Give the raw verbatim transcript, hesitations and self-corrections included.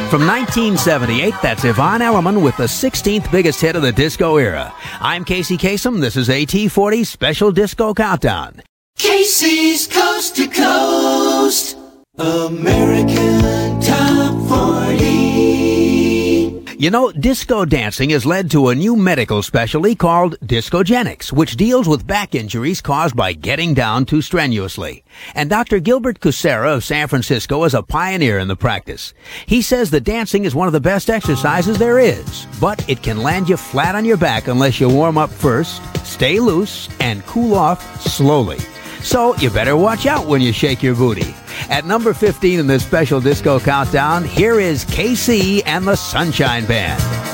From nineteen seventy-eight, that's Yvonne Elliman with the sixteenth biggest hit of the disco era. I'm Casey Kasem. This is A T forty Special Disco Countdown. Casey's Coast to Coast American Top forty. You know, disco dancing has led to a new medical specialty called discogenics, which deals with back injuries caused by getting down too strenuously. And Doctor Gilbert Kucera of San Francisco is a pioneer in the practice. He says that dancing is one of the best exercises there is, but it can land you flat on your back unless you warm up first, stay loose, and cool off slowly. So you better watch out when you shake your booty. At number fifteen in this special disco countdown, here is K C and the Sunshine Band.